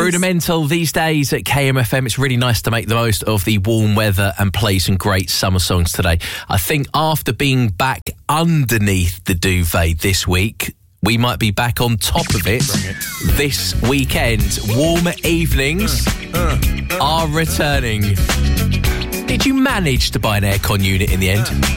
Rudimental these days at KMFM. It's really nice to make the most of the warm weather and play some great summer songs today. I think after being back underneath the duvet this week, we might be back on top of it this weekend. Warmer evenings are returning. Did you manage to buy an aircon unit in the end?